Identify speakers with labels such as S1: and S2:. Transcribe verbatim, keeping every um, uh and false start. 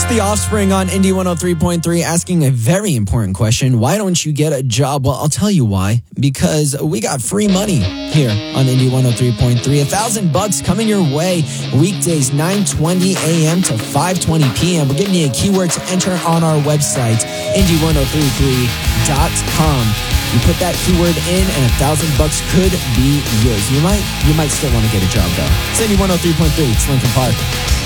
S1: The Offspring on Indie one oh three point three asking a very important question. Why don't you get a job? Well, I'll tell you why. Because we got free money here on Indie one oh three point three. A thousand bucks coming your way weekdays nine twenty a.m. to five twenty p.m. We're giving you a keyword to enter on our website, indie one oh three three dot com. You put that keyword in and a thousand bucks could be yours. You might you might still want to get a job though. It's Indie one oh three point three. It's Lincoln Park.